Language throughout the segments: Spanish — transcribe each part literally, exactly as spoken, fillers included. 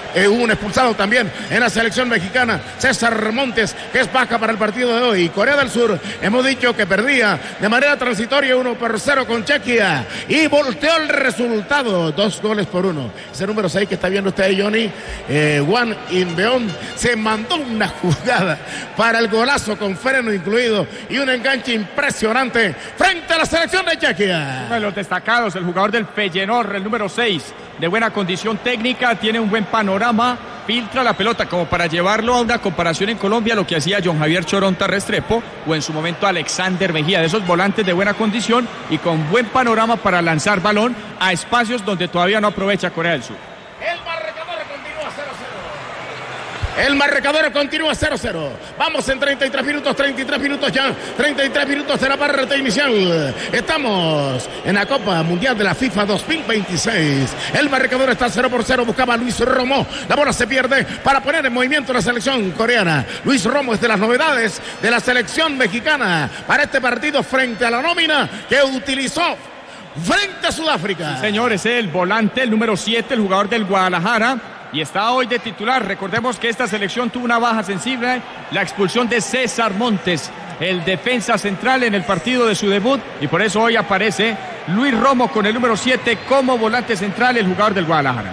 Eh, hubo un expulsado también en la selección mexicana, César Montes, que es baja para el partido de hoy. Corea del Sur, hemos dicho que perdía de manera transitoria uno por cero con Chequia y volteó el resultado, dos goles por uno. Ese número seis que está viendo usted ahí, Johnny, eh, Juan Inbeón, se mandó una jugada para el golazo con freno incluido y un enganche impresionante frente a la selección de Chequia. Uno de los destacados, el jugador del Feyenoord, el número seis, de buena condición técnica, tiene un buen panorama, filtra la pelota como para llevarlo a una comparación en Colombia, lo que hacía John Javier Choronta Restrepo o en su momento Alexander Mejía, de esos volantes de buena condición y con buen panorama para lanzar balón a espacios donde todavía no aprovecha Corea del Sur. El marcador continúa cero cero. El marcador continúa cero cero. Vamos en treinta y tres minutos, treinta y tres minutos ya, treinta y tres minutos de la parte inicial. Estamos en la Copa Mundial de la FIFA dos mil veintiséis. El marcador está cero por cero. Buscaba Luis Romo. La bola se pierde para poner en movimiento la selección coreana. Luis Romo es de las novedades de la selección mexicana para este partido frente a la nómina que utilizó frente a Sudáfrica. Sí, señores, el volante, el número siete, el jugador del Guadalajara, y está hoy de titular. Recordemos que esta selección tuvo una baja sensible, la expulsión de César Montes, el defensa central en el partido de su debut, y por eso hoy aparece Luis Romo con el número siete como volante central, el jugador del Guadalajara.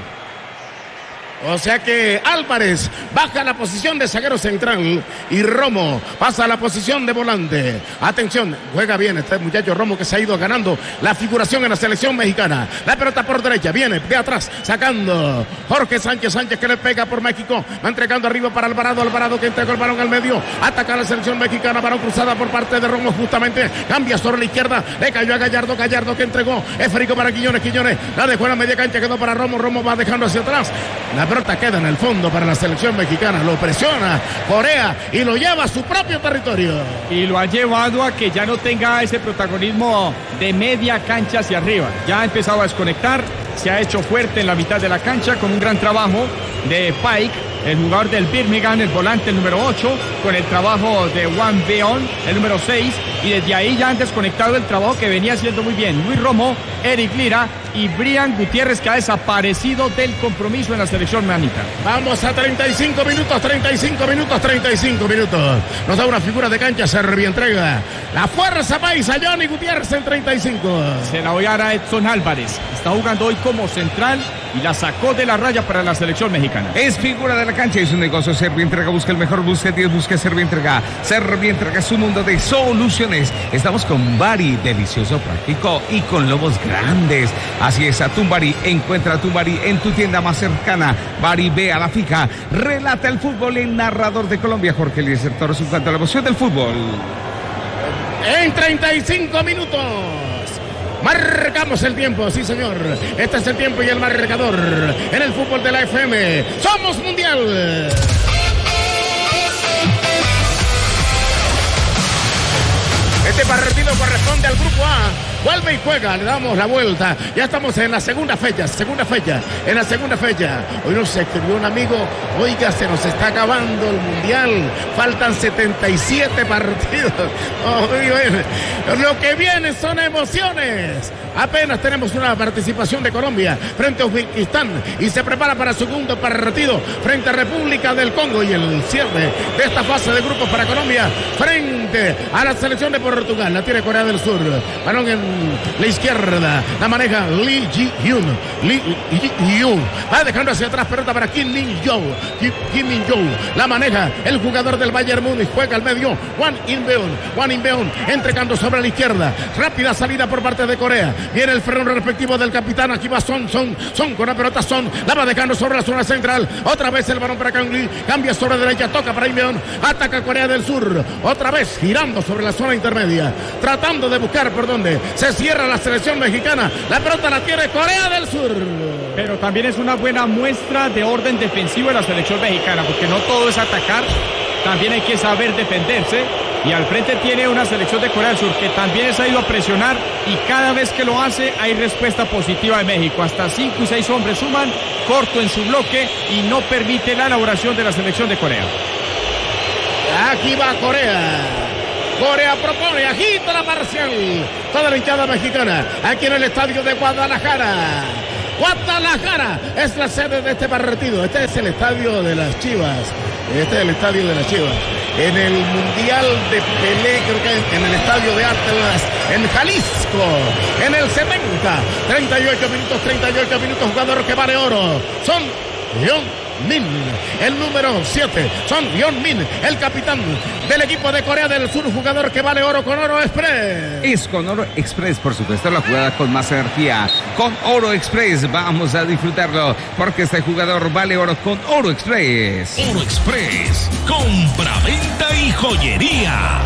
O sea que Álvarez baja a la posición de zaguero central y Romo pasa a la posición de volante. Atención, juega bien este muchacho Romo, que se ha ido ganando la figuración en la selección mexicana. La pelota por derecha, viene de atrás, sacando Jorge Sánchez, Sánchez que le pega por México, va entregando arriba para Alvarado, Alvarado que entregó el balón al medio, ataca a la selección mexicana, balón cruzada por parte de Romo justamente, cambia sobre la izquierda, le cayó a Gallardo, Gallardo que entregó, es Férico para Quiñones, Quiñones la dejó en la media cancha, quedó para Romo, Romo va dejando hacia atrás. La pelota queda en el fondo para la selección mexicana, lo presiona Corea y lo lleva a su propio territorio. Y lo ha llevado a que ya no tenga ese protagonismo de media cancha hacia arriba. Ya ha empezado a desconectar, se ha hecho fuerte en la mitad de la cancha con un gran trabajo de Pike, el jugador del Birmingham, el volante, el número ocho, con el trabajo de Juan Beón, el número seis, y desde ahí ya han desconectado el trabajo que venía haciendo muy bien Luis Romo, Eric Lira y Brian Gutiérrez, que ha desaparecido del compromiso en la selección manita. Vamos a treinta y cinco minutos, treinta y cinco minutos, treinta y cinco minutos. Nos da una figura de cancha, se entrega la fuerza paisa, Johnny Gutiérrez en treinta y cinco. Se la voy a dar a Edson Álvarez, está jugando hoy como central y la sacó de la raya para la selección mexicana. Es figura de la cancha, es un negocio. Servientrega busca el mejor, busca diez, busca Servientrega. Servientrega es un mundo de soluciones. Estamos con Bari, delicioso, práctico y con lomos grandes. Así es, a Tumbari, encuentra a Tumbari en tu tienda más cercana. Bari, ve a la fija. Relata el fútbol el narrador de Colombia, Jorge Eliezer Torres, un canto a la emoción del fútbol. En treinta y cinco minutos. Marcamos el tiempo, sí señor. Este es el tiempo y el marcador en el fútbol de la F M. ¡Somos Mundial! Este partido corresponde al grupo A. Vuelve y juega, le damos la vuelta. Ya estamos en la segunda fecha, segunda fecha, en la segunda fecha. Hoy nos escribió un amigo, oiga, se nos está acabando el Mundial. Faltan setenta y siete partidos. Oh, lo que viene son emociones. Apenas tenemos una participación de Colombia frente a Uzbekistán y se prepara para el segundo partido frente a República del Congo y el cierre de esta fase de grupos para Colombia frente a la selección de Portugal. La tiene Corea del Sur. Balón en la izquierda, la maneja Lee Ji-hyun. Lee Ji-hyun va dejando hacia atrás, pelota para Kim Min-jo. Kim Min-jo la maneja el jugador del Bayern Múnich, juega al medio Juan In-beon. Juan In-beon entregando sobre la izquierda, rápida salida por parte de Corea. Viene el freno respectivo del capitán, aquí va Son, Son, Son con la pelota, Son la va dejando sobre la zona central. Otra vez el balón para Kang Lee, cambia sobre derecha, toca para In-beon, ataca Corea del Sur, otra vez girando sobre la zona intermedia, tratando de buscar por dónde se cierra la selección mexicana. La pelota la tiene Corea del Sur. Pero también es una buena muestra de orden defensivo de la selección mexicana, porque no todo es atacar, también hay que saber defenderse. Y al frente tiene una selección de Corea del Sur que también se ha ido a presionar y cada vez que lo hace hay respuesta positiva de México. Hasta cinco y seis hombres suman, corto en su bloque y no permite la elaboración de la selección de Corea. Aquí va Corea. Corea propone, agita la parcial. Toda la hinchada mexicana aquí en el estadio de Guadalajara. Guadalajara es la sede de este partido. Este es el estadio de las Chivas. Este es el estadio de las Chivas. En el Mundial de Pelé, creo que en el estadio de Atlas, en Jalisco, en el setenta, treinta y ocho minutos, treinta y ocho minutos, jugador que vale oro. Son John Min, el número siete, Son Heung-min, el capitán del equipo de Corea del Sur, jugador que vale oro con Oro Express. Es con Oro Express, por supuesto, la jugada con más energía. Con Oro Express vamos a disfrutarlo, porque este jugador vale oro con Oro Express. Oro Express, compra-venta y joyería.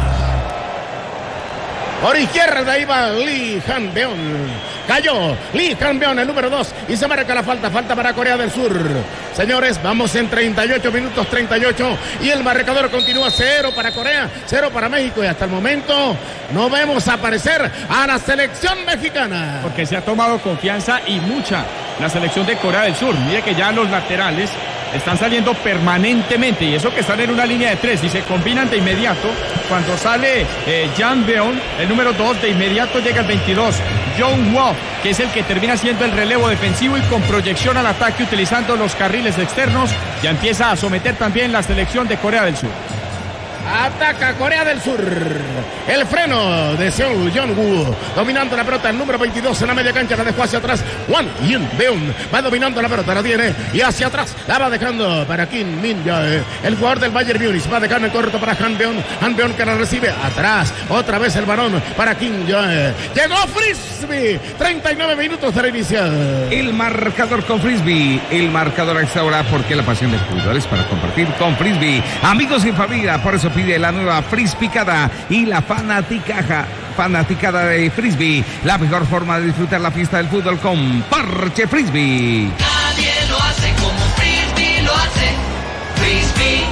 Por izquierda iba Lee Han-beon. Cayó Lee Han-beon, el número dos, y se marca la falta. Falta para Corea del Sur. Señores, vamos en treinta y ocho minutos, treinta y ocho. Y el marcador continúa cero para Corea, cero para México. Y hasta el momento no vemos aparecer a la selección mexicana. Porque se ha tomado confianza y mucha la selección de Corea del Sur. Mire que ya los laterales están saliendo permanentemente, y eso que están en una línea de tres y se combinan de inmediato. Cuando sale eh, Jan Beon, el número dos, de inmediato llega el veintidós, John Woo, que es el que termina siendo el relevo defensivo y con proyección al ataque utilizando los carriles externos. Ya empieza a someter también la selección de Corea del Sur. Ataca Corea del Sur. El freno de Seoul Jong-woo. Dominando la pelota, el número veintidós en la media cancha. La dejó hacia atrás. Won Hyun-beon va dominando la pelota. La tiene y hacia atrás. La va dejando para Kim Min-jae. El jugador del Bayern Múnich va dejando en corto para Han-beon. Han-beon que la recibe atrás. Otra vez el balón para Kim Jae. Llegó Frisbee. treinta y nueve minutos de reiniciar. El marcador con Frisbee. El marcador a esta hora, porque la pasión del fútbol es para compartir con Frisbee. Amigos y familia, por eso pide la nueva Frispicada y la fanaticada, fanaticada de Frisbee. La mejor forma de disfrutar la fiesta del fútbol con Parche Frisbee. Nadie lo hace como Frisbee lo hace. Frisbee.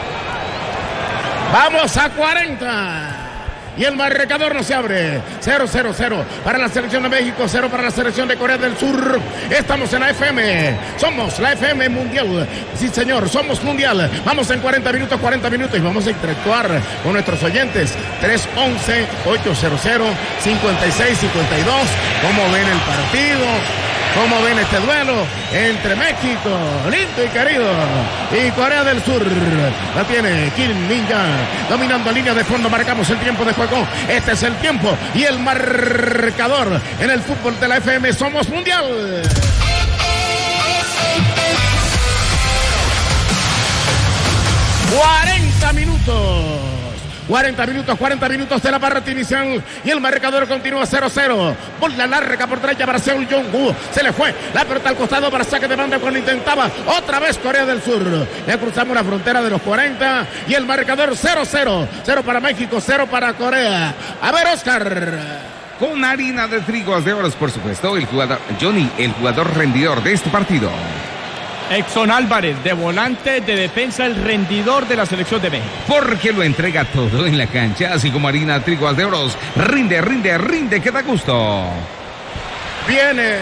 Vamos a cuarenta. Y el marcador no se abre. cero cero cero para la selección de México, cero para la selección de Corea del Sur. Estamos en la F M. Somos la F M Mundial. Sí, señor, somos mundial. Vamos en cuarenta minutos, cuarenta minutos. Y vamos a interactuar con nuestros oyentes. tres once, ochocientos, cincuenta y seis cincuenta y dos. ¿Cómo ven el partido? ¿Cómo ven este duelo entre México, lindo y querido, y Corea del Sur? La tiene Kim Min-jae, dominando línea de fondo. Marcamos el tiempo de juego. Este es el tiempo y el marcador en el fútbol de la F M. Somos mundial. cuarenta minutos. cuarenta minutos, cuarenta minutos de la parte inicial y el marcador continúa cero cero. Bola larga por derecha para Seoul Jong-woo. Se le fue la pelota al costado para saque de banda cuando intentaba otra vez Corea del Sur. Ya cruzamos la frontera de los cuarenta y el marcador cero cero. cero para México, cero para Corea. A ver, Oscar. Con harina de trigos de oros, por supuesto, el jugador Johnny, el jugador rendidor de este partido. Exxon Álvarez, de volante de defensa, el rendidor de la selección de México. Porque lo entrega todo en la cancha, así como harina de triguas de oros. Rinde, rinde, rinde, que da gusto. Viene.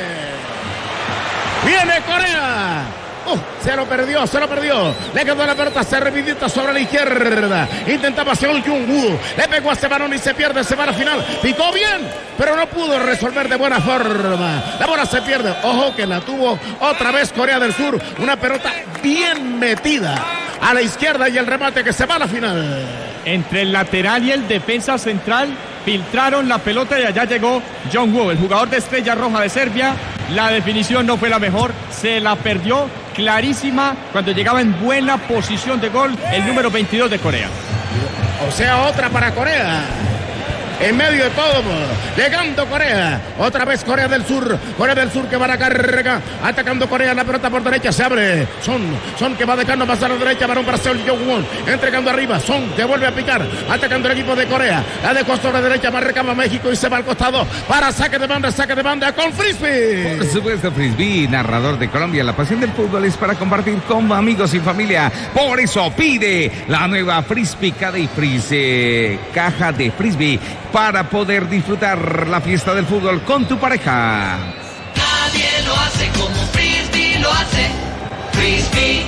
Viene Corea. Uh, se lo perdió, se lo perdió. Le quedó la pelota servidita sobre la izquierda. Intentaba Seoul Jong-woo. Le pegó a ese balón y se pierde. Se va a la final. Picó bien, pero no pudo resolver de buena forma. La bola se pierde. Ojo que la tuvo otra vez Corea del Sur. Una pelota bien metida a la izquierda y el remate que se va a la final. Entre el lateral y el defensa central filtraron la pelota y allá llegó Jong-woo, el jugador de Estrella Roja de Serbia. La definición no fue la mejor, se la perdió clarísima cuando llegaba en buena posición de gol el número veintidós de Corea. O sea, otra para Corea. En medio de todo, llegando Corea, otra vez Corea del Sur, Corea del Sur que va a la carga, atacando Corea, la pelota por derecha, se abre, Son, Son que va dejando pasar a la derecha, varón para Seoul Jong-woo, entregando arriba, Son que vuelve a picar, atacando el equipo de Corea, la dejó sobre la derecha, marcaba México y se va al costado, para saque de banda, saque de banda con Frisbee. Por supuesto, Frisbee, narrador de Colombia, la pasión del fútbol es para compartir con amigos y familia, por eso pide la nueva Frispicada y Frise, caja de Frisbee, para poder disfrutar la fiesta del fútbol con tu pareja. Nadie lo hace como Frisbee lo hace. Frisbee.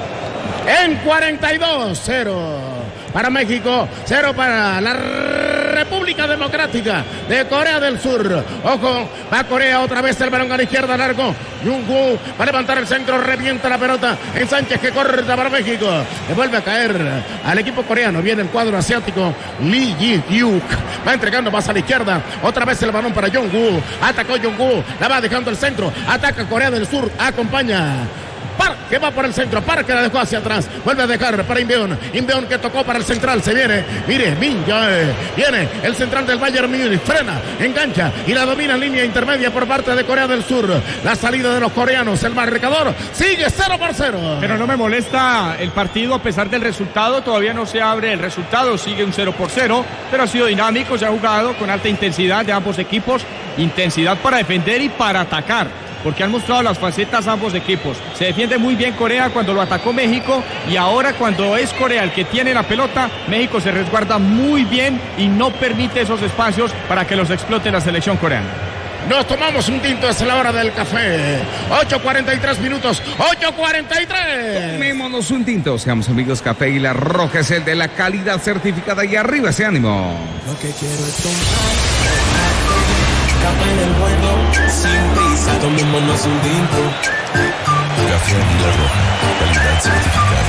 En cuarenta y dos, cero para México, cero para la República Democrática de Corea del Sur. Ojo, va Corea otra vez, el balón a la izquierda, largo. Jung-woo va a levantar el centro, revienta la pelota en Sánchez, que corta para México. Le vuelve a caer al equipo coreano. Viene el cuadro asiático. Lee Ji-hyuk va entregando más a la izquierda. Otra vez el balón para Jung-woo. Atacó Jung-woo, la va dejando el centro. Ataca Corea del Sur, acompaña Park, que va por el centro. Park, que la dejó hacia atrás. Vuelve a dejar para Inbeon. Inbeon, que tocó para el central. Se viene. Mire, Min Jae. Viene el central del Bayern Múnich. Frena, engancha y la domina en línea intermedia por parte de Corea del Sur. La salida de los coreanos. El marcador sigue cero por cero. Pero no me molesta el partido a pesar del resultado. Todavía no se abre el resultado. Sigue un cero por cero. Pero ha sido dinámico. Se ha jugado con alta intensidad de ambos equipos. Intensidad para defender y para atacar, porque han mostrado las facetas ambos equipos. Se defiende muy bien Corea cuando lo atacó México, y ahora cuando es Corea el que tiene la pelota, México se resguarda muy bien y no permite esos espacios para que los explote la selección coreana. Nos tomamos un tinto, es la hora del café. ocho cuarenta y tres minutos, ocho cuarenta y tres. Tomémonos un tinto, seamos amigos. Café y La Roja es el de la calidad certificada, y arriba ese ánimo. Lo que quiero es tomar café del bueno, sin prisa, tomémonos un tinto. Café Águila Roja, calidad certificada.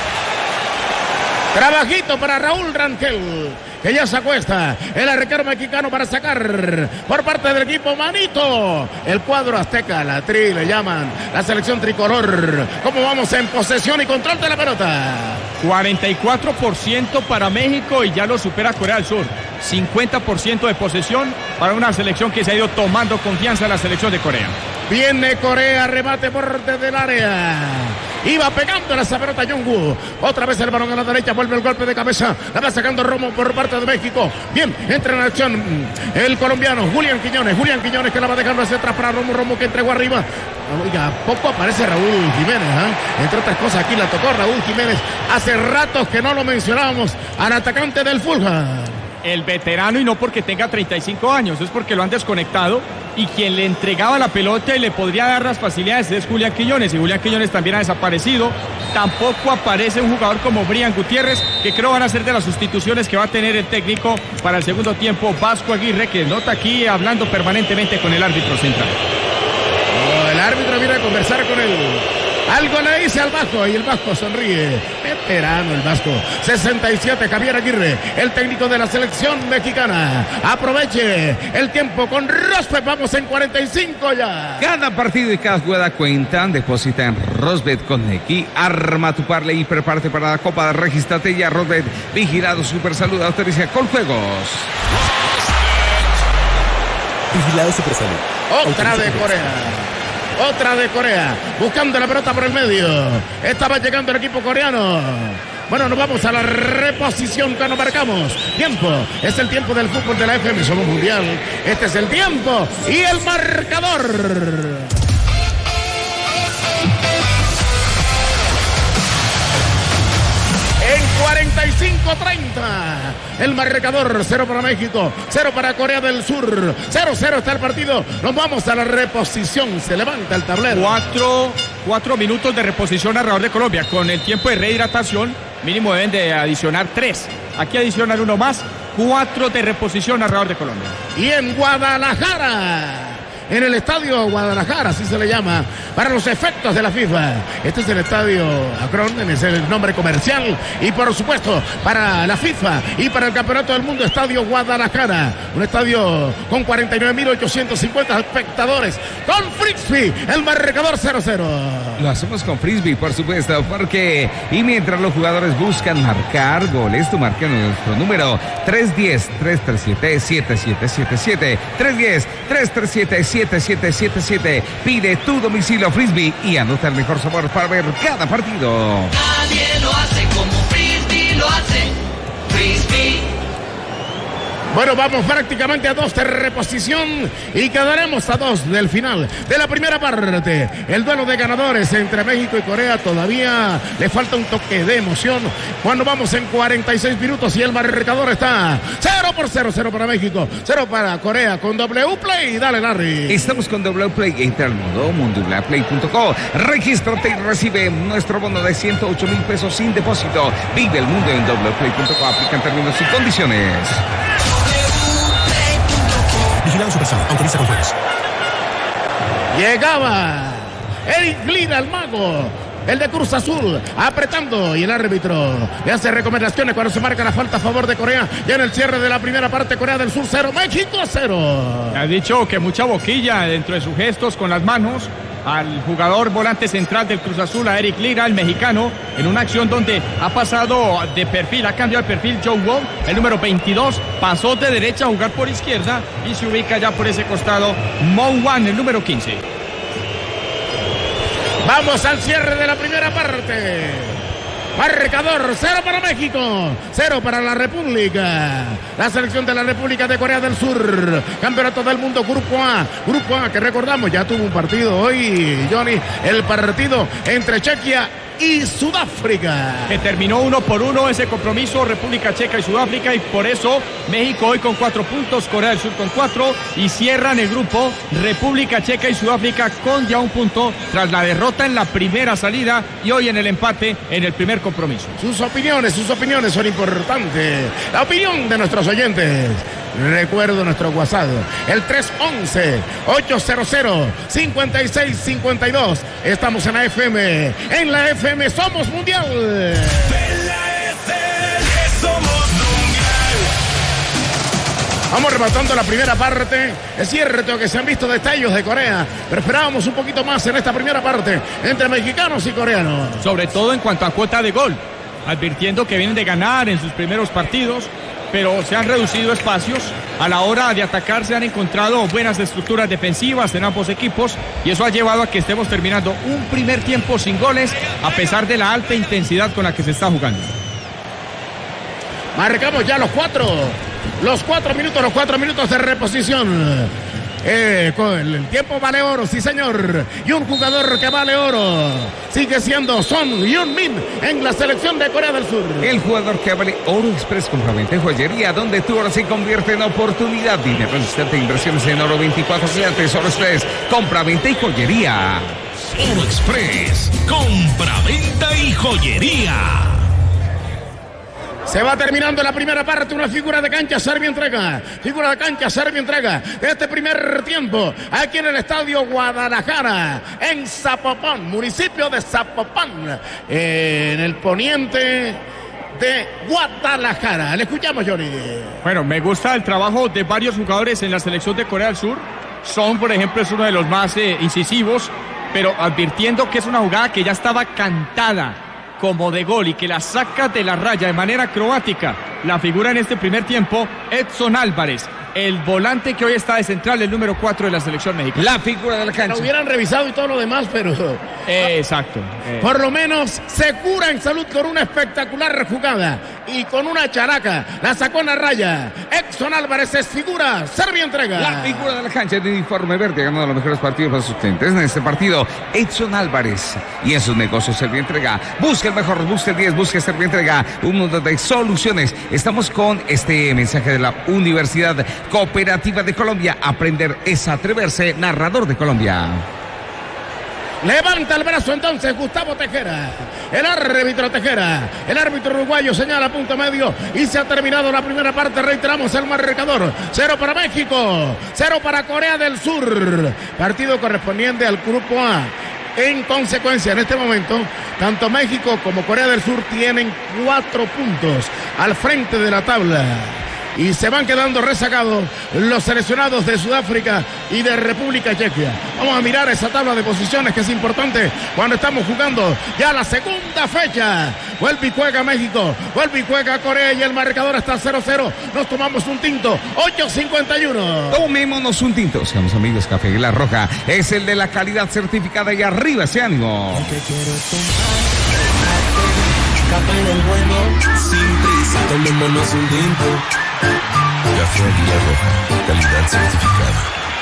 Trabajito para Raúl Rangel, que ya se acuesta. El arquero mexicano para sacar por parte del equipo Manito. El cuadro azteca, la tri le llaman, la selección tricolor. ¿Cómo vamos en posesión y control de la pelota? cuarenta y cuatro por ciento para México y ya lo supera Corea del Sur. cincuenta por ciento de posesión para una selección que se ha ido tomando confianza en la selección de Corea. Viene Corea, remate por desde el área. Iba pegando la pelota Jung-woo. Otra vez el balón a la derecha, vuelve el golpe de cabeza. La va sacando Romo por parte de México. Bien, entra en acción el colombiano Julián Quiñones. Julián Quiñones, que la va dejando hacia atrás para Romo. Romo, que entregó arriba. Oiga, poco aparece Raúl Jiménez, ¿eh? Entre otras cosas, aquí la tocó Raúl Jiménez. Hace ratos que no lo mencionábamos al atacante del Fulham. El veterano, y no porque tenga treinta y cinco años, es porque lo han desconectado, y quien le entregaba la pelota y le podría dar las facilidades es Julián Quiñones, y Julián Quiñones también ha desaparecido. Tampoco aparece un jugador como Brian Gutiérrez, que creo van a ser de las sustituciones que va a tener el técnico para el segundo tiempo, Vasco Aguirre, que nota aquí hablando permanentemente con el árbitro central. Oh, el árbitro viene a conversar con él. Algo le dice al Vasco y el Vasco sonríe. Veterano el Vasco. sesenta y siete, Javier Aguirre, el técnico de la selección mexicana. Aproveche el tiempo con Rosbet. Vamos en cuarenta y cinco ya. Cada partido y cada jugada cuentan. Deposita en Rosbet con Nequi. Arma tu parlay y prepárate para la Copa. Regístrate ya, Rosbet. Vigilado, Super Salud, autoriza con juegos. Vigilado Super Salud. Otra de Corea. Otra de Corea, buscando la pelota por el medio. Estaba llegando el equipo coreano. Bueno, nos vamos a la reposición que nos marcamos. Tiempo, es el tiempo del fútbol de la F M, somos mundial. Este es el tiempo y el marcador. En cuarenta y cinco treinta, el marcador, cero para México, cero para Corea del Sur, cero cero está el partido. Nos vamos a la reposición, se levanta el tablero. Cuatro, cuatro minutos de reposición, narrador de Colombia. Con el tiempo de rehidratación, mínimo deben de adicionar tres. Aquí adicionan uno más, cuatro de reposición, narrador de Colombia. Y en Guadalajara, en el estadio Guadalajara, así se le llama, para los efectos de la FIFA. Este es el estadio Akron, es el nombre comercial, y por supuesto para la FIFA y para el Campeonato del Mundo, estadio Guadalajara, un estadio con cuarenta y nueve mil ochocientos cincuenta espectadores, con Frisbee, el marcador cero cero. Lo hacemos con Frisbee, por supuesto, porque y mientras los jugadores buscan marcar goles, tú marca nuestro número tres uno cero, tres tres siete, siete siete siete siete, tres uno cero, tres tres siete, siete siete siete siete. Pide tu domicilio Frisbee y anota el mejor sabor para ver cada partido. Nadie lo hace como Frisbee lo hace. Frisbee. Bueno, vamos prácticamente a dos de reposición y quedaremos a dos del final de la primera parte. El duelo de ganadores entre México y Corea todavía le falta un toque de emoción cuando vamos en cuarenta y seis minutos y el marcador está cero por cero, cero para México, cero para Corea con W Play. Dale, Larry. Estamos con W Play. Entra al modo mundoplay punto co. Regístrate y recibe nuestro bono de ciento ocho mil pesos sin depósito. Vive el mundo en W Play punto co. Aplican términos y condiciones. Vigilado Supersano. Autoriza con juegos. Llegaba Eric Lira, el mago, el de Cruz Azul, apretando, y el árbitro le hace recomendaciones cuando se marca la falta a favor de Corea. Ya en el cierre de la primera parte, Corea del Sur cero, México cero. Ha dicho que mucha boquilla dentro de sus gestos con las manos al jugador volante central del Cruz Azul, a Eric Lira, el mexicano, en una acción donde ha pasado de perfil, ha cambiado el perfil Joe Wong, el número veintidós, pasó de derecha a jugar por izquierda y se ubica ya por ese costado Mo Wan, el número quince. Vamos al cierre de la primera parte. Marcador, cero para México, cero para la República. La selección de la República de Corea del Sur. Campeonato del Mundo, Grupo A. Grupo A, que recordamos, ya tuvo un partido hoy, Johnny. El partido entre Chequia y Sudáfrica. Que terminó uno por uno ese compromiso, República Checa y Sudáfrica, y por eso México hoy con cuatro puntos, Corea del Sur con cuatro, y cierran el grupo República Checa y Sudáfrica con ya un punto tras la derrota en la primera salida y hoy en el empate en el primer compromiso. Sus opiniones, sus opiniones son importantes. La opinión de nuestros oyentes. Recuerdo nuestro WhatsApp, el tres once, ochocientos, cincuenta y seis cincuenta y dos. Estamos en la F M. En la F M somos mundial. En la F M somos mundial. Vamos rematando la primera parte. Es cierto que se han visto detalles de Corea, pero esperábamos un poquito más en esta primera parte entre mexicanos y coreanos. Sobre todo en cuanto a cuota de gol, advirtiendo que vienen de ganar en sus primeros partidos, pero se han reducido espacios. A la hora de atacar se han encontrado buenas estructuras defensivas en ambos equipos y eso ha llevado a que estemos terminando un primer tiempo sin goles a pesar de la alta intensidad con la que se está jugando. Marcamos ya los cuatro, los cuatro minutos, los cuatro minutos de reposición. Eh, con el tiempo vale oro, sí señor. Y un jugador que vale oro sigue siendo Son Heung-min en la selección de Corea del Sur. El jugador que vale oro express, compraventa y joyería, donde tu oro se convierte en oportunidad. Dinero resistente, inversiones en oro veinticuatro clientes, oro express, compraventa y joyería. Oro Express, compraventa y joyería. Se va terminando la primera parte, una figura de cancha, Serbia entrega, figura de cancha, Serbia entrega, este primer tiempo, aquí en el estadio Guadalajara, en Zapopan, municipio de Zapopan, eh, en el poniente de Guadalajara. Le escuchamos, Johnny. Bueno, me gusta el trabajo de varios jugadores en la selección de Corea del Sur. Son, por ejemplo, es uno de los más eh, incisivos, pero advirtiendo que es una jugada que ya estaba cantada como de gol y que la saca de la raya de manera acrobática. La figura en este primer tiempo, Edson Álvarez, el volante que hoy está de central, el número cuatro de la selección mexicana. La figura de la cancha. Lo hubieran revisado y todo lo demás, pero eh, exacto. Eh. Por lo menos se cura en salud con una espectacular jugada y con una characa. La sacó en la raya. Edson Álvarez es figura. Serbia entrega. La figura de la cancha de uniforme verde, ganando los mejores partidos para sus clientes. En este partido, Edson Álvarez. Y en sus negocios, Serbia entrega. Busca el mejor, busca el diez, busca Serbia entrega. Un mundo de soluciones. Estamos con este mensaje de la Universidad Cooperativa de Colombia. Aprender es atreverse. Narrador de Colombia. Levanta el brazo entonces Gustavo Tejera, el árbitro Tejera, el árbitro uruguayo señala punto medio y se ha terminado la primera parte. Reiteramos el marcador, cero para México, cero para Corea del Sur, partido correspondiente al grupo A. En consecuencia, en este momento, tanto México como Corea del Sur tienen cuatro puntos al frente de la tabla. Y se van quedando rezagados los seleccionados de Sudáfrica y de República Checa. Vamos a mirar esa tabla de posiciones que es importante cuando estamos jugando ya la segunda fecha. Vuelve y juega México, vuelve y juega Corea y el marcador está cero cero. Nos tomamos un tinto, ocho cincuenta y uno. Tomémonos un tinto. Seamos amigos, Café La Roja es el de la calidad certificada y arriba ese ánimo. Café del bueno, sin prisa, tomémonos un tinto. Café Águila Roja, calidad certificada.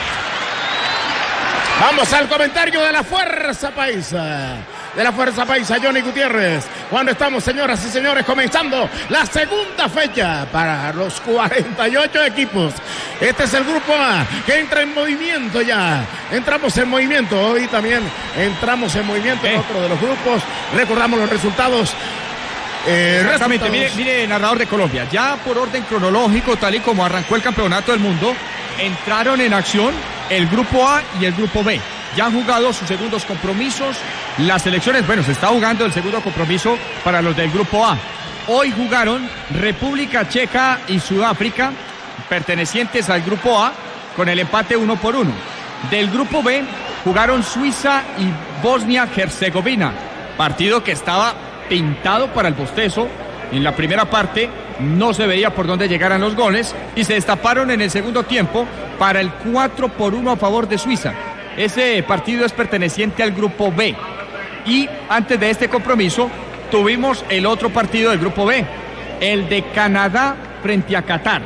Vamos al comentario de la Fuerza Paisa. De la Fuerza Paisa, Johnny Gutiérrez. Cuando estamos, señoras y señores, comenzando la segunda fecha para los cuarenta y ocho equipos. Este es el grupo A que entra en movimiento ya. Entramos en movimiento. Hoy también entramos en movimiento en otro de los grupos. Recordamos los resultados. Eh, Exactamente, mire, mire, narrador de Colombia, ya por orden cronológico, tal y como arrancó el campeonato del mundo, entraron en acción el grupo A y el grupo B. Ya han jugado sus segundos compromisos. Las selecciones, bueno, se está jugando el segundo compromiso para los del grupo A. Hoy jugaron República Checa y Sudáfrica, pertenecientes al grupo A, con el empate uno por uno. Del grupo B jugaron Suiza y Bosnia-Herzegovina, partido que estaba pintado para el bostezo. En la primera parte no se veía por dónde llegaran los goles y se destaparon en el segundo tiempo para el cuatro por uno a favor de Suiza. Ese partido es perteneciente al grupo B. Y antes de este compromiso tuvimos el otro partido del grupo B, el de Canadá frente a Qatar.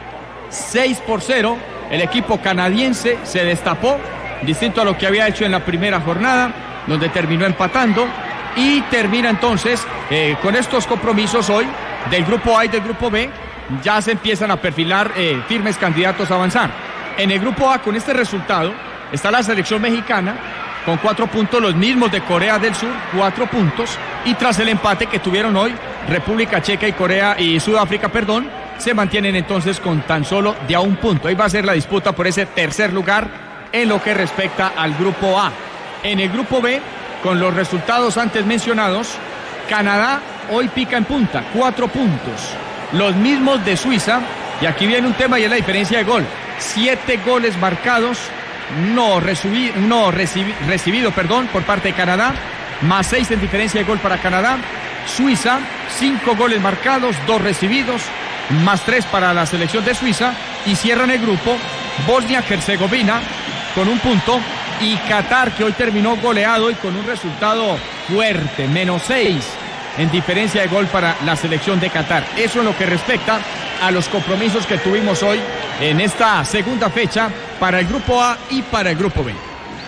seis por cero, el equipo canadiense se destapó, distinto a lo que había hecho en la primera jornada, donde terminó empatando. Y termina entonces eh, con estos compromisos hoy del grupo A y del grupo B. Ya se empiezan a perfilar eh, firmes candidatos a avanzar. En el grupo A, con este resultado, está la selección mexicana con cuatro puntos, los mismos de Corea del Sur, cuatro puntos. Y tras el empate que tuvieron hoy, República Checa y Corea y Sudáfrica, perdón, se mantienen entonces con tan solo de a un punto. Ahí va a ser la disputa por ese tercer lugar en lo que respecta al grupo A. En el grupo B, con los resultados antes mencionados, Canadá hoy pica en punta, cuatro puntos. Los mismos de Suiza, y aquí viene un tema y es la diferencia de gol. Siete goles marcados, no, recibi, no recibi, recibido perdón, por parte de Canadá, más seis en diferencia de gol para Canadá. Suiza, cinco goles marcados, dos recibidos, más tres para la selección de Suiza. Y cierran el grupo Bosnia-Herzegovina con un punto. Y Qatar, que hoy terminó goleado y con un resultado fuerte, menos seis en diferencia de gol para la selección de Qatar. Eso en lo que respecta a los compromisos que tuvimos hoy en esta segunda fecha para el grupo A y para el grupo B.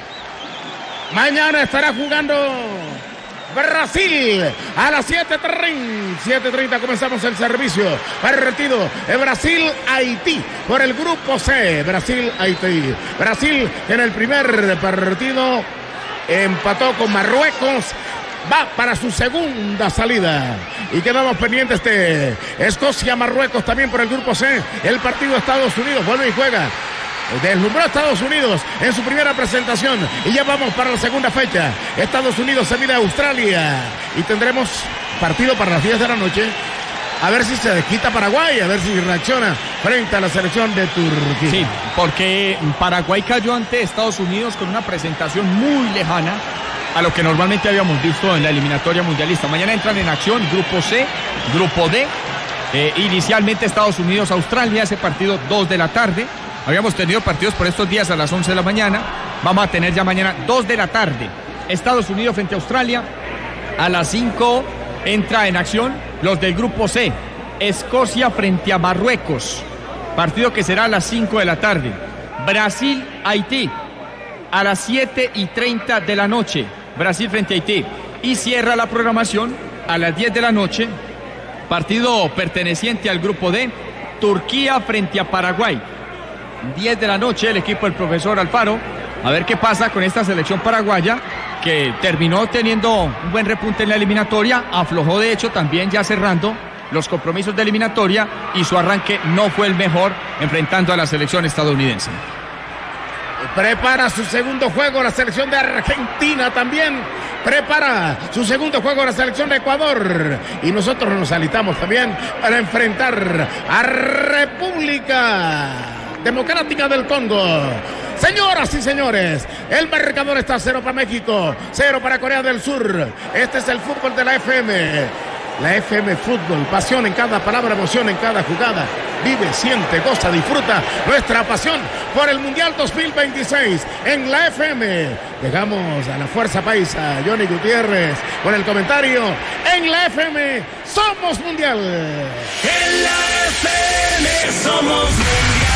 Mañana estará jugando Brasil a las siete treinta comenzamos el servicio partido de Brasil-Haití por el grupo C. Brasil-Haití. Brasil en el primer partido empató con Marruecos, va para su segunda salida y quedamos pendientes de Escocia-Marruecos también por el grupo C. El partido de Estados Unidos vuelve y juega. Deslumbró a Estados Unidos en su primera presentación y ya vamos para la segunda fecha. Estados Unidos se mide a Australia y tendremos partido para las diez de la noche. A ver si se desquita Paraguay, a ver si reacciona frente a la selección de Turquía. Sí, porque Paraguay cayó ante Estados Unidos con una presentación muy lejana a lo que normalmente habíamos visto en la eliminatoria mundialista. Mañana entran en acción grupo C, grupo D. Eh, inicialmente Estados Unidos-Australia, ese partido dos de la tarde. Habíamos tenido partidos por estos días a las once de la mañana. Vamos a tener ya mañana dos de la tarde. Estados Unidos frente a Australia. A las cinco entra en acción los del grupo C. Escocia frente a Marruecos. Partido que será a las cinco de la tarde. Brasil-Haití. A las siete y treinta de la noche. Brasil frente a Haití. Y cierra la programación a las diez de la noche. Partido perteneciente al grupo D. Turquía frente a Paraguay. diez de la noche, el equipo del profesor Alfaro. A ver qué pasa con esta selección paraguaya, que terminó teniendo un buen repunte en la eliminatoria. Aflojó, de hecho, también ya cerrando los compromisos de eliminatoria. Y su arranque no fue el mejor enfrentando a la selección estadounidense. Prepara su segundo juego la selección de Argentina también. Prepara su segundo juego la selección de Ecuador. Y nosotros nos alistamos también para enfrentar a República Democrática del Congo. Señoras y señores, el marcador está cero para México, cero para Corea del Sur. Este es el fútbol de la F M. La F M Fútbol, pasión en cada palabra, emoción en cada jugada. Vive, siente, goza, disfruta nuestra pasión por el Mundial dos mil veintiséis en la F M. Dejamos a la Fuerza Paisa, Johnny Gutiérrez, con el comentario. En la F M somos Mundial. En la F M somos Mundial.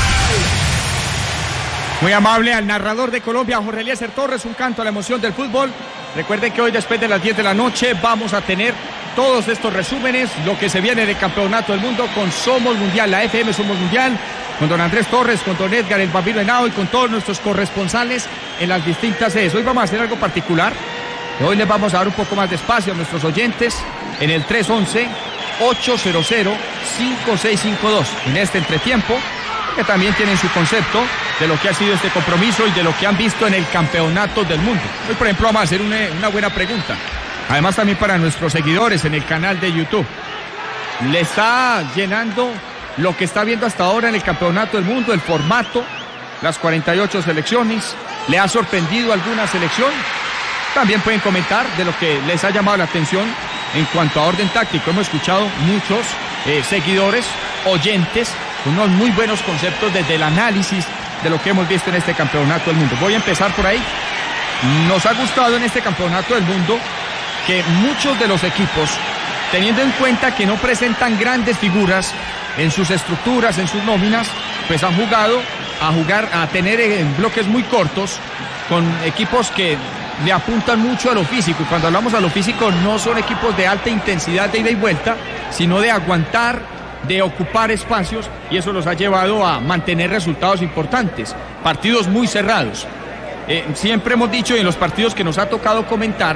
Muy amable al narrador de Colombia, Jorge Eliezer Torres, un canto a la emoción del fútbol. Recuerden que hoy después de las diez de la noche vamos a tener todos estos resúmenes, lo que se viene del Campeonato del Mundo con Somos Mundial, la F M Somos Mundial, con don Andrés Torres, con don Edgar el Bambino Henao y con todos nuestros corresponsales en las distintas sedes. Hoy vamos a hacer algo particular. Hoy les vamos a dar un poco más de espacio a nuestros oyentes en el tres once, ocho cero cero, cinco seis cinco dos. En este entretiempo, que también tienen su concepto, de lo que ha sido este compromiso y de lo que han visto en el campeonato del mundo. Hoy, por ejemplo, vamos a hacer una, una buena pregunta. Además, también para nuestros seguidores en el canal de YouTube. ¿Le está llenando lo que está viendo hasta ahora en el campeonato del mundo, el formato, las cuarenta y ocho selecciones? ¿Le ha sorprendido alguna selección? También pueden comentar de lo que les ha llamado la atención en cuanto a orden táctico. Hemos escuchado muchos eh, seguidores, oyentes, con unos muy buenos conceptos desde el análisis de lo que hemos visto en este campeonato del mundo. Voy a empezar por ahí. Nos ha gustado en este campeonato del mundo que muchos de los equipos, teniendo en cuenta que no presentan grandes figuras en sus estructuras, en sus nóminas, pues han jugado a jugar, a tener en bloques muy cortos, con equipos que le apuntan mucho a lo físico. Y cuando hablamos a lo físico, no son equipos de alta intensidad de ida y vuelta, sino de aguantar, de ocupar espacios, y eso los ha llevado a mantener resultados importantes, partidos muy cerrados. Eh, siempre hemos dicho, y en los partidos que nos ha tocado comentar,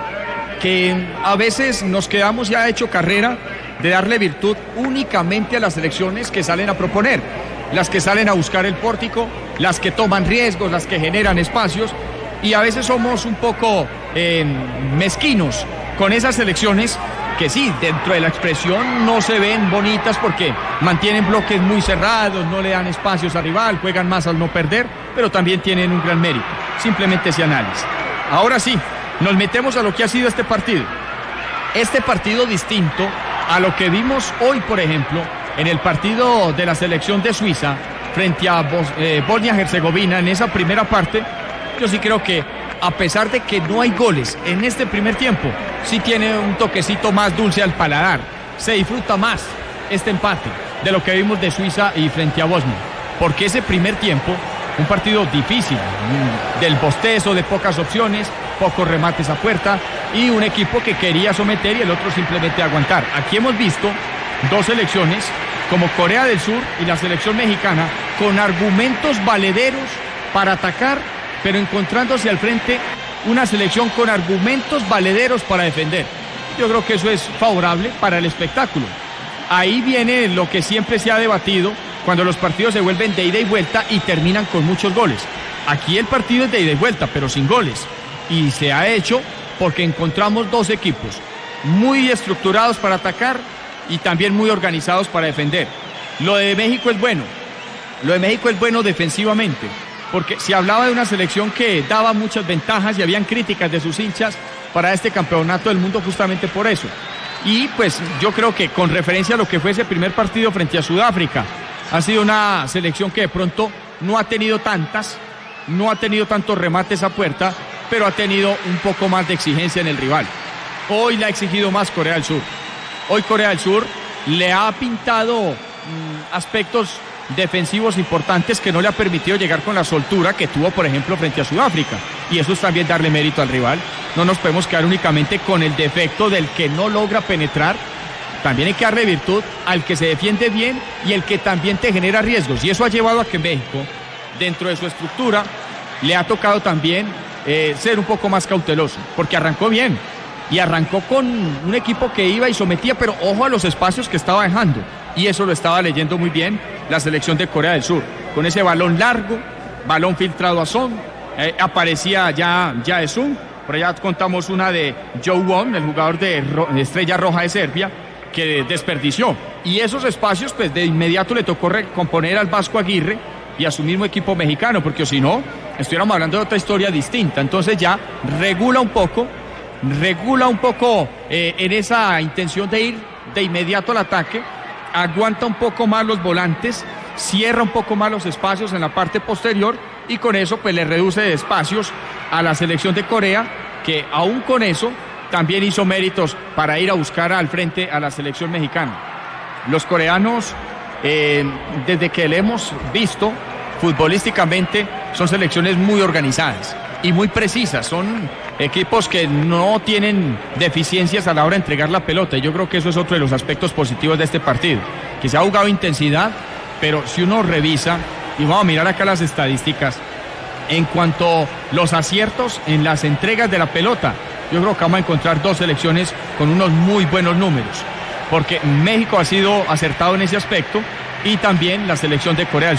que a veces nos quedamos, ya hecho carrera, de darle virtud únicamente a las selecciones que salen a proponer, las que salen a buscar el pórtico, las que toman riesgos, las que generan espacios, y a veces somos un poco eh, mezquinos con esas selecciones que sí, dentro de la expresión no se ven bonitas porque mantienen bloques muy cerrados, no le dan espacios al rival, juegan más al no perder, pero también tienen un gran mérito, simplemente ese análisis. Ahora sí, nos metemos a lo que ha sido este partido. Este partido distinto a lo que vimos hoy, por ejemplo, en el partido de la selección de Suiza frente a Bos- eh, Bosnia-Herzegovina, en esa primera parte, yo sí creo que a pesar de que no hay goles en este primer tiempo, sí tiene un toquecito más dulce al paladar. Se disfruta más este empate de lo que vimos de Suiza y frente a Bosnia, porque ese primer tiempo, un partido difícil, del bostezo, de pocas opciones, pocos remates a puerta, y un equipo que quería someter y el otro simplemente aguantar. Aquí hemos visto dos selecciones como Corea del Sur y la selección mexicana con argumentos valederos para atacar, pero encontrándose al frente una selección con argumentos valederos para defender. Yo creo que eso es favorable para el espectáculo. Ahí viene lo que siempre se ha debatido cuando los partidos se vuelven de ida y vuelta y terminan con muchos goles. Aquí el partido es de ida y vuelta, pero sin goles. Y se ha hecho porque encontramos dos equipos muy estructurados para atacar y también muy organizados para defender. Lo de México es bueno. Lo de México es bueno defensivamente, porque se hablaba de una selección que daba muchas ventajas y habían críticas de sus hinchas para este campeonato del mundo justamente por eso. Y pues yo creo que con referencia a lo que fue ese primer partido frente a Sudáfrica, ha sido una selección que de pronto no ha tenido tantas, no ha tenido tantos remates a puerta, pero ha tenido un poco más de exigencia en el rival. Hoy le ha exigido más Corea del Sur. Hoy Corea del Sur le ha pintado mmm, aspectos defensivos importantes que no le ha permitido llegar con la soltura que tuvo, por ejemplo, frente a Sudáfrica. Y eso es también darle mérito al rival. No nos podemos quedar únicamente con el defecto del que no logra penetrar. También hay que darle virtud al que se defiende bien y el que también te genera riesgos. Y eso ha llevado a que México, dentro de su estructura, le ha tocado también eh, ser un poco más cauteloso, porque arrancó bien. Y arrancó con un equipo que iba y sometía, pero ojo a los espacios que estaba dejando. Y eso lo estaba leyendo muy bien la selección de Corea del Sur. Con ese balón largo, balón filtrado a Son, eh, aparecía ya Jae-sung. Por allá contamos una de Joe Won, el jugador de, Ro- de Estrella Roja de Serbia, que desperdició. Y esos espacios, pues de inmediato le tocó recomponer al Vasco Aguirre y a su mismo equipo mexicano, porque si no, estuviéramos hablando de otra historia distinta. Entonces ya regula un poco, regula un poco eh, en esa intención de ir de inmediato al ataque, aguanta un poco más los volantes, cierra un poco más los espacios en la parte posterior y con eso pues le reduce espacios a la selección de Corea, que aún con eso también hizo méritos para ir a buscar al frente a la selección mexicana. Los coreanos, eh, desde que le hemos visto futbolísticamente, son selecciones muy organizadas y muy precisas, son equipos que no tienen deficiencias a la hora de entregar la pelota. Y yo creo que eso es otro de los aspectos positivos de este partido, que se ha jugado intensidad, pero si uno revisa, y vamos a mirar acá las estadísticas, en cuanto a los aciertos en las entregas de la pelota, yo creo que vamos a encontrar dos selecciones con unos muy buenos números, porque México ha sido acertado en ese aspecto y también la selección de Corea del Sur.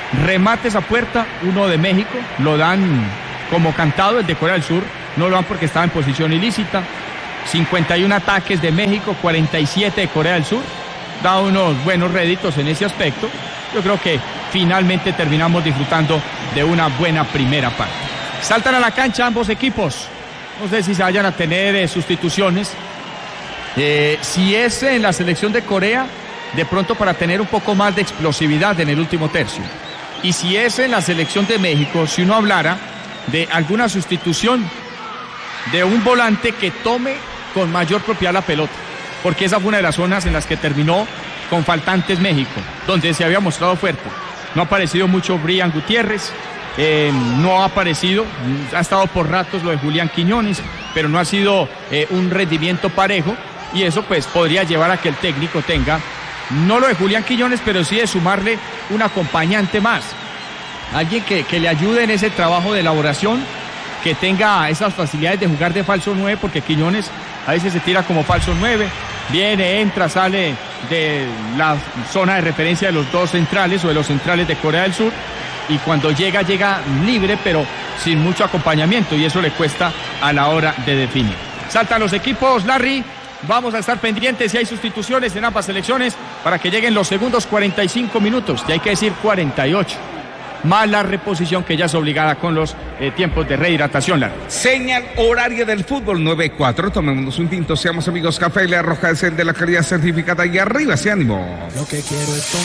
remates a puerta, uno de México, lo dan como cantado, el de Corea del Sur, no lo dan porque estaba en posición ilícita. cincuenta y uno ataques de México, cuarenta y siete de Corea del Sur, da unos buenos réditos en ese aspecto. Yo creo que finalmente terminamos disfrutando de una buena primera parte. Saltan a la cancha ambos equipos, no sé si se vayan a tener eh, sustituciones. Eh, si es en la selección de Corea, de pronto para tener un poco más de explosividad en el último tercio. Y si es en la selección de México, si uno hablara de alguna sustitución de un volante que tome con mayor propiedad la pelota, porque esa fue una de las zonas en las que terminó con faltantes México, donde se había mostrado fuerte. No ha aparecido mucho Brian Gutiérrez, eh, no ha aparecido, ha estado por ratos lo de Julián Quiñones, pero no ha sido eh, un rendimiento parejo, y eso pues podría llevar a que el técnico tenga, no lo de Julián Quiñones, pero sí de sumarle un acompañante más, alguien que, que le ayude en ese trabajo de elaboración, que tenga esas facilidades de jugar de falso nueve, porque Quiñones a veces se tira como falso nueve, viene, entra, sale de la zona de referencia de los dos centrales o de los centrales de Corea del Sur, y cuando llega, llega libre, pero sin mucho acompañamiento, y eso le cuesta a la hora de definir. Saltan los equipos, Larry. Vamos a estar pendientes si hay sustituciones en ambas selecciones para que lleguen los segundos cuarenta y cinco minutos, y hay que decir cuarenta y ocho. Más la reposición que ya es obligada con los eh, tiempos de rehidratación. Larry. Señal horaria del fútbol nueve cuatro. Tomémonos un tinto, seamos amigos. Café Le Roja es el de la calidad certificada, y arriba ese ánimo. Lo que quiero es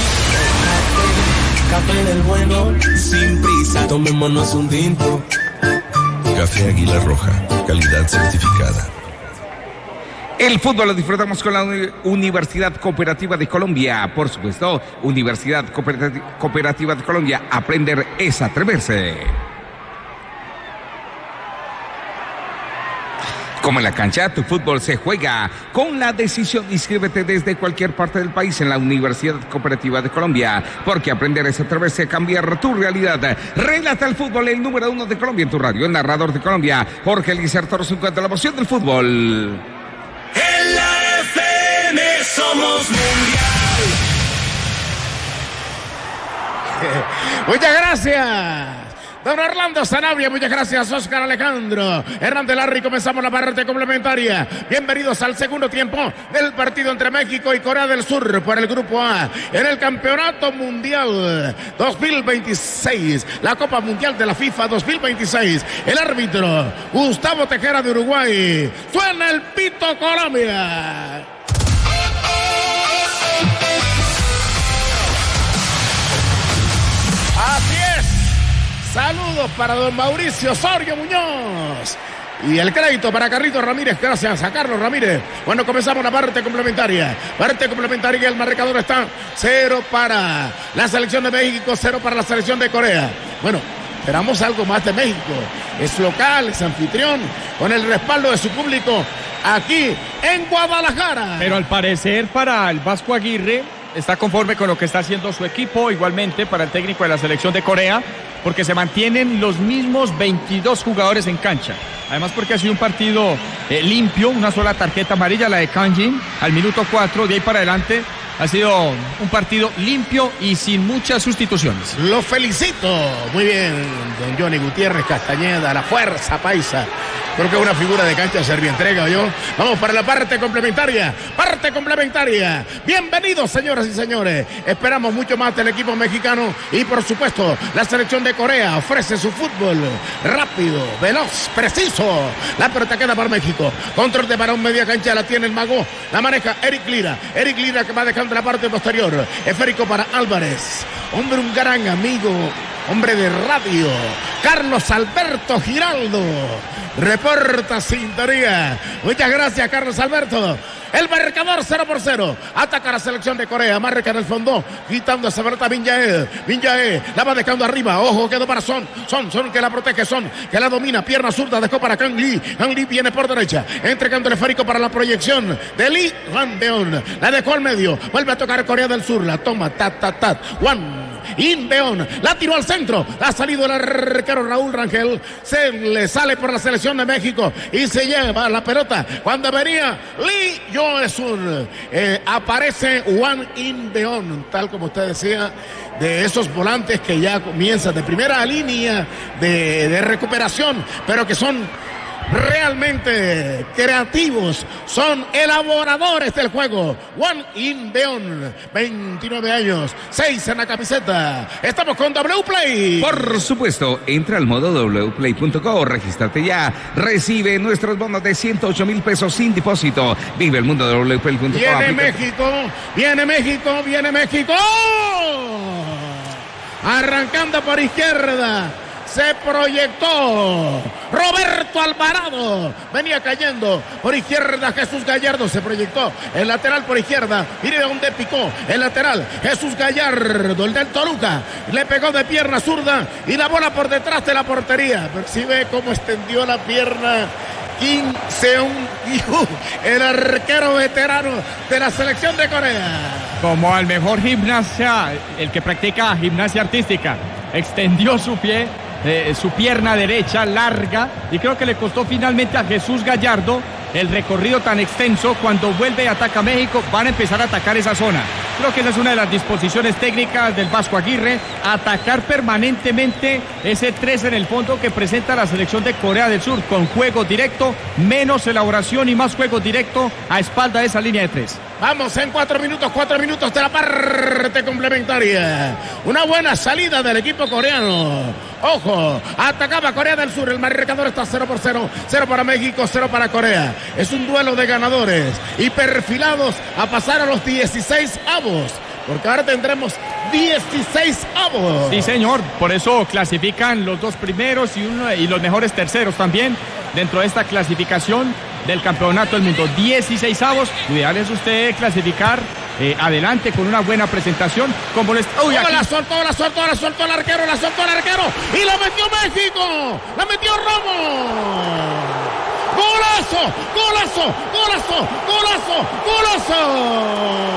tomar café, café del bueno, sin prisa. Tomémonos un tinto. Café Águila Roja, calidad certificada. El fútbol lo disfrutamos con la Uni- Universidad Cooperativa de Colombia. Por supuesto, Universidad Cooperati- Cooperativa de Colombia. Aprender es atreverse. Como en la cancha, tu fútbol se juega. Con la decisión, inscríbete desde cualquier parte del país en la Universidad Cooperativa de Colombia. Porque aprender es atreverse, cambiar tu realidad. Relata el fútbol, el número uno de Colombia en tu radio. El narrador de Colombia, Jorge Eliezer Torres, en cuanto a la emoción del fútbol. En la F M somos mundial. Muchas gracias, don Orlando Sanabria. Muchas gracias, Oscar Alejandro Hernández Larry. Comenzamos la parte complementaria. Bienvenidos al segundo tiempo del partido entre México y Corea del Sur por el Grupo A en el Campeonato Mundial dos mil veintiséis, la Copa Mundial de la FIFA dos mil veintiséis. El árbitro Gustavo Tejera de Uruguay. Suena el pito, Colombia. Así es. Saludos para don Mauricio Osorio Muñoz. Y el crédito para Carlitos Ramírez, gracias a Carlos Ramírez. Bueno, comenzamos la parte complementaria. Parte complementaria, el marcador está cero para la selección de México, cero para la selección de Corea. Bueno, esperamos algo más de México. Es local, es anfitrión, con el respaldo de su público aquí en Guadalajara. Pero al parecer para el Vasco Aguirre está conforme con lo que está haciendo su equipo, igualmente para el técnico de la selección de Corea, porque se mantienen los mismos veintidós jugadores en cancha. Además porque ha sido un partido eh, limpio, una sola tarjeta amarilla, la de Kanjin, al minuto cuatro, de ahí para adelante ha sido un partido limpio y sin muchas sustituciones. Lo felicito. Muy bien, don Johnny Gutiérrez Castañeda, la fuerza paisa. Creo que es una figura de cancha Servientrega, ¿yo? Vamos para la parte complementaria. Parte complementaria. Bienvenidos, señoras y señores. Esperamos mucho más del equipo mexicano y, por supuesto, la selección de Corea ofrece su fútbol rápido, veloz, preciso. La pelota queda para México. Control de balón, media cancha, la tiene el mago. La maneja Eric Lira. Eric Lira que va dejando la parte posterior. Esférico para Álvarez. Hombre, un gran amigo. Hombre de radio. Carlos Alberto Giraldo. Reporta sintonía. Muchas gracias, Carlos Alberto. El marcador cero por cero. Ataca la selección de Corea. Marca en el fondo. Quitando esa pelota Min Jae. Min Jae la va dejando arriba. Ojo, quedó para Son. Son, Son que la protege. Son que la domina. Pierna zurda. Dejó para Kang Lee. Kang Lee viene por derecha. Entregando el esférico para la proyección de Lee Randeon. La dejó al medio. Vuelve a tocar Corea del Sur. La toma. Tat, tat, tat. One. Inbeón, la tiró al centro, ha salido el arquero Raúl Rangel, se le sale por la selección de México y se lleva la pelota. Cuando venía Lee Joe-Sur, eh, aparece Juan Inbeón, tal como usted decía, de esos volantes que ya comienzan de primera línea de, de recuperación, pero que son realmente creativos, son elaboradores del juego. Juan Inbeón, veintinueve años, seis en la camiseta. Estamos con W Play. Por supuesto, entra al modo w play punto co, regístrate ya, recibe nuestros bonos de ciento ocho mil pesos sin depósito. Vive el mundo de w play punto co. Viene México, viene México, viene México. Arrancando por izquierda, se proyectó Roberto Alvarado, venía cayendo por izquierda Jesús Gallardo, se proyectó el lateral por izquierda, mire dónde picó el lateral Jesús Gallardo, el del Toluca, le pegó de pierna zurda y la bola por detrás de la portería. Percibe cómo extendió la pierna Kim Seung-yu, el arquero veterano de la selección de Corea. Como al mejor gimnasia, el que practica gimnasia artística, extendió su pie, eh, su pierna derecha larga, y creo que le costó finalmente a Jesús Gallardo el recorrido tan extenso. Cuando vuelve y ataca México, van a empezar a atacar esa zona. Creo que esa es una de las disposiciones técnicas del Vasco Aguirre, atacar permanentemente ese tres en el fondo que presenta la selección de Corea del Sur, con juego directo, menos elaboración y más juego directo a espalda de esa línea de tres. Vamos en cuatro minutos, cuatro minutos de la parte complementaria. Una buena salida del equipo coreano. Ojo, atacaba Corea del Sur, el marcador está cero por cero, cero para México, cero para Corea. Es un duelo de ganadores y perfilados a pasar a los dieciséis avos, porque ahora tendremos dieciséis avos. Sí, señor, por eso clasifican los dos primeros y, uno, y los mejores terceros también dentro de esta clasificación del campeonato del mundo. dieciséis avos, lo ideal es usted clasificar eh, adelante con una buena presentación. Como les... Uy, aquí... aquí... La soltó, la soltó, la soltó el arquero, la soltó el arquero y la metió México, la metió Romo. ¡Golazo! ¡Golazo! ¡Golazo! ¡Golazo! ¡Golazo!